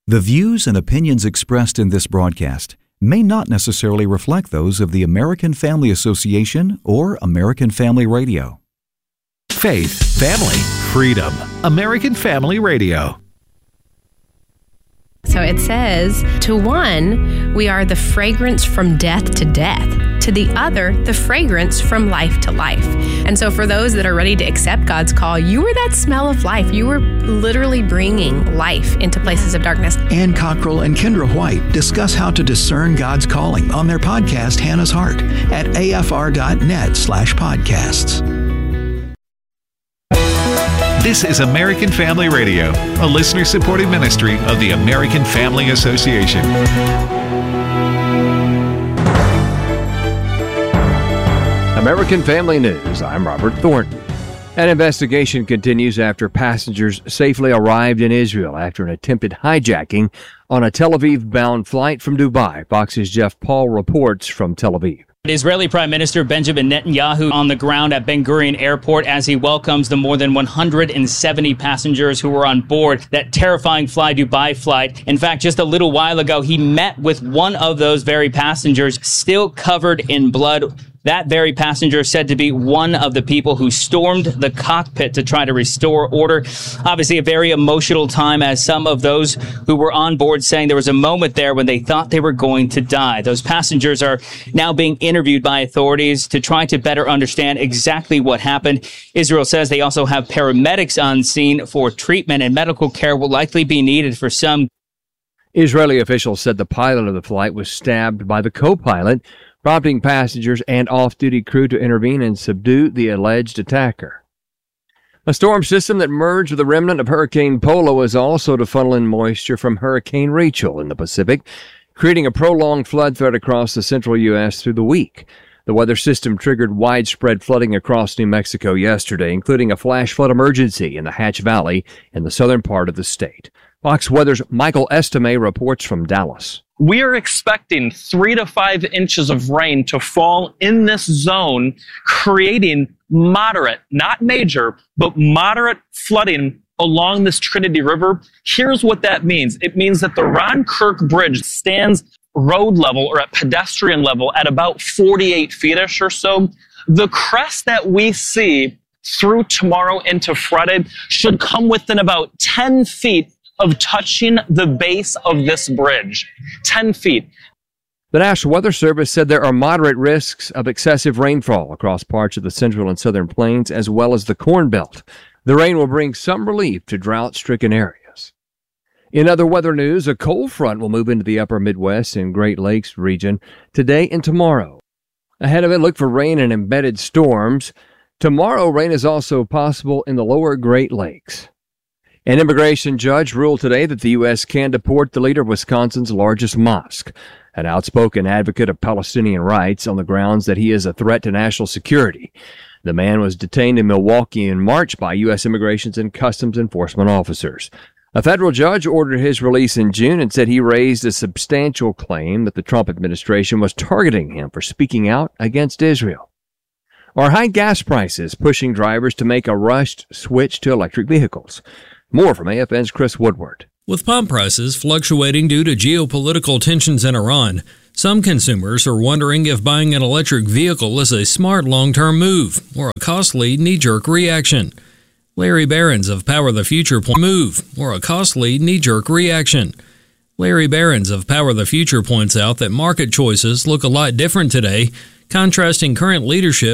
The views and opinions expressed in this broadcast may not necessarily reflect those of the American Family Association or American Family Radio. Faith, family, freedom. American Family Radio. So it says, to one, we are the fragrance from death to death. To the other, the fragrance from life to life. And so for those that are ready to accept God's call, you were that smell of life. You were literally bringing life into places of darkness. Ann Cockrell and Kendra White discuss how to discern God's calling on their podcast, Hannah's Heart, at afr.net/podcasts. This is American Family Radio, a listener-supported ministry of the American Family Association. American Family News. I'm Robert Thornton. An investigation continues after passengers safely arrived in Israel after an attempted hijacking on a Tel Aviv-bound flight from Dubai. Fox's Jeff Paul reports from Tel Aviv. Israeli Prime Minister Benjamin Netanyahu on the ground at Ben Gurion Airport as he welcomes the more than 170 passengers who were on board that terrifying Fly Dubai flight. In fact, just a little while ago, he met with one of those very passengers, still covered in blood. That very passenger said to be one of the people who stormed the cockpit to try to restore order. Obviously, a very emotional time, as some of those who were on board saying there was a moment there when they thought they were going to die. Those passengers are now being interviewed by authorities to try to better understand exactly what happened. Israel says they also have paramedics on scene for treatment, and medical care will likely be needed for some. Israeli officials said the pilot of the flight was stabbed by the co-pilot, prompting passengers and off-duty crew to intervene and subdue the alleged attacker. A storm system that merged with a remnant of Hurricane Polo is also to funnel in moisture from Hurricane Rachel in the Pacific, creating a prolonged flood threat across the central U.S. through the week. The weather system triggered widespread flooding across New Mexico yesterday, including a flash flood emergency in the Hatch Valley in the southern part of the state. Fox Weather's Michael Estime reports from Dallas. We are expecting 3 to 5 inches of rain to fall in this zone, creating moderate, not major, but moderate flooding along this Trinity River. Here's what that means. It means that the Ron Kirk Bridge stands road level or at pedestrian level at about 48 feet-ish or so. The crest that we see through tomorrow into Friday should come within about 10 feet of touching the base of this bridge. 10 feet. The National Weather Service said there are moderate risks of excessive rainfall across parts of the central and southern plains as well as the Corn Belt. The rain will bring some relief to drought-stricken areas. In other weather news, a cold front will move into the upper Midwest and Great Lakes region today and tomorrow. Ahead of it, look for rain and embedded storms. Tomorrow, rain is also possible in the lower Great Lakes. An immigration judge ruled today that the U.S. can deport the leader of Wisconsin's largest mosque, an outspoken advocate of Palestinian rights, on the grounds that he is a threat to national security. The man was detained in Milwaukee in March by U.S. Immigration and Customs Enforcement officers. A federal judge ordered his release in June and said he raised a substantial claim that the Trump administration was targeting him for speaking out against Israel. Are high gas prices pushing drivers to make a rushed switch to electric vehicles? More from AFN's Chris Woodward. With pump prices fluctuating due to geopolitical tensions in Iran, some consumers are wondering if buying an electric vehicle is a smart long-term move or a costly knee-jerk reaction. Larry Behrens of Power the Future points out that market choices look a lot different today, contrasting current leadership